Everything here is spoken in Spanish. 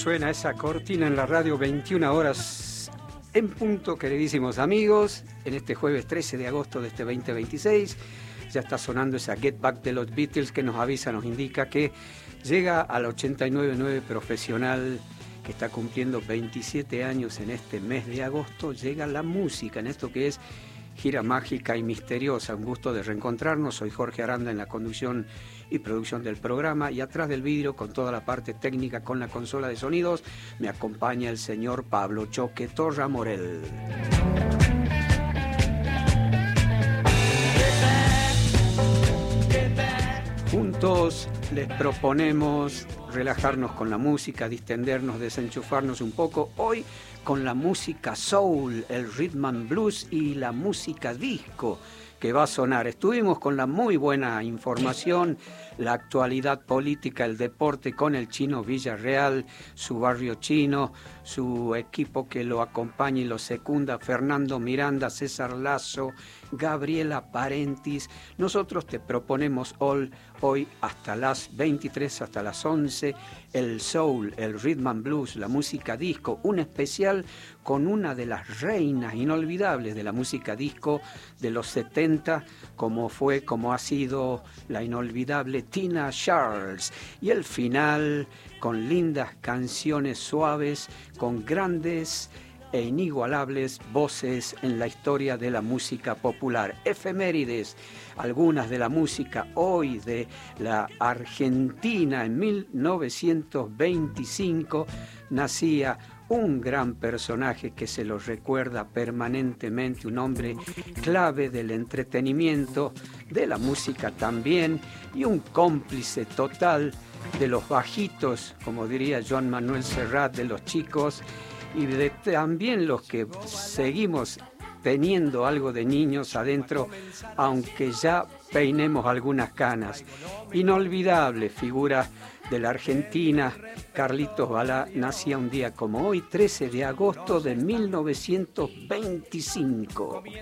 suena esa cortina en la radio, 21 horas en punto, queridísimos amigos, en este jueves 13 de agosto de este 2026. Ya está sonando esa Get Back de los Beatles que nos avisa, nos indica que llega al 89.9 profesional, que está cumpliendo 27 años en este mes de agosto. Llega la música en esto que es Gira Mágica y Misteriosa. Un gusto de reencontrarnos. Soy Jorge Aranda en la conducción y producción del programa, y atrás del vidrio, con toda la parte técnica, con la consola de sonidos, me acompaña el señor Pablo Choque Torra Morel. Juntos les proponemos relajarnos con la música, distendernos, desenchufarnos un poco. Hoy con la música soul, el rhythm and blues y la música disco que va a sonar. Estuvimos con la muy buena información, la actualidad política, el deporte con el Chino Villarreal, su barrio chino, su equipo que lo acompaña y lo secunda, Fernando Miranda, César Lazo, Gabriela Parentis. Nosotros te proponemos hoy hasta las 23, hasta las 11, el soul, el rhythm and blues, la música disco, un especial con una de las reinas inolvidables de la música disco de los 70, como ha sido la inolvidable Tina Charles. Y el final con lindas canciones suaves, con grandes e inigualables voces en la historia de la música popular. Efemérides, algunas de la música hoy de la Argentina. En 1925 nacía un gran personaje que se lo recuerda permanentemente, un hombre clave del entretenimiento, de la música también, y un cómplice total de los bajitos, como diría Joan Manuel Serrat, de los chicos, y de también los que seguimos teniendo algo de niños adentro, aunque ya peinemos algunas canas. Inolvidable figura de la Argentina, Carlitos Balá, nacía un día como hoy, 13 de agosto de 1925.